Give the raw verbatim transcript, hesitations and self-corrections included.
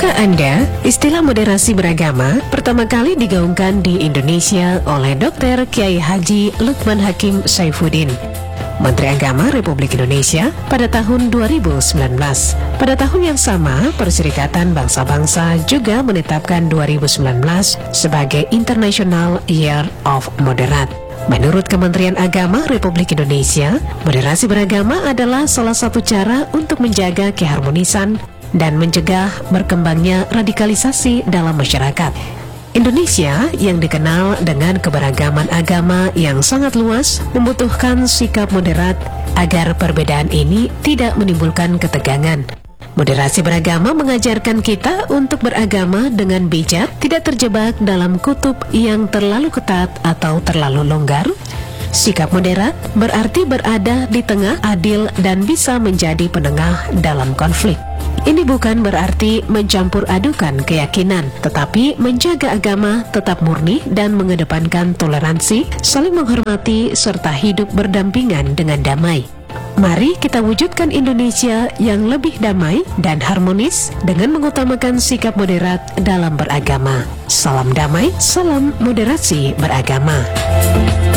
Tahukah Anda, istilah moderasi beragama pertama kali digaungkan di Indonesia oleh Dokter Kiai Haji Lukman Hakim Saifuddin, Menteri Agama Republik Indonesia pada tahun dua ribu sembilan belas. Pada tahun yang sama, Perserikatan Bangsa-Bangsa juga menetapkan dua ribu sembilan belas sebagai International Year of Moderate. Menurut Kementerian Agama Republik Indonesia, moderasi beragama adalah salah satu cara untuk menjaga keharmonisan dan mencegah berkembangnya radikalisasi dalam masyarakat. Indonesia yang dikenal dengan keberagaman agama yang sangat luas membutuhkan sikap moderat agar perbedaan ini tidak menimbulkan ketegangan. Moderasi beragama mengajarkan kita untuk beragama dengan bijak, tidak terjebak dalam kutub yang terlalu ketat atau terlalu longgar. Sikap moderat berarti berada di tengah, adil, dan bisa menjadi penengah dalam konflik. Ini bukan berarti mencampur adukan keyakinan, tetapi menjaga agama tetap murni dan mengedepankan toleransi, saling menghormati, serta hidup berdampingan dengan damai. Mari kita wujudkan Indonesia yang lebih damai dan harmonis dengan mengutamakan sikap moderat dalam beragama. Salam damai, salam moderasi beragama.